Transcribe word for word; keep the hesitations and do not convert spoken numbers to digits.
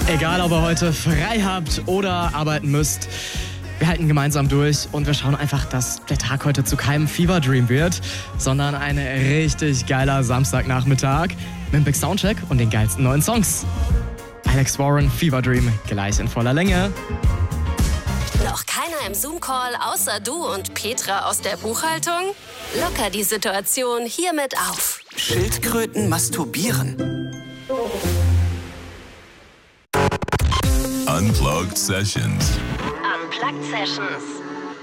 Egal, ob ihr heute frei habt oder arbeiten müsst, wir halten gemeinsam durch und wir schauen einfach, dass der Tag heute zu keinem Fever Dream wird, sondern ein richtig geiler Samstagnachmittag mit dem Big Soundcheck und den geilsten neuen Songs. Alex Warren, Fever Dream, gleich in voller Länge. Noch keiner im Zoom-Call außer du und Petra aus der Buchhaltung? Locker die Situation hiermit auf. Schildkröten masturbieren. Unplugged Sessions. Unplugged Sessions.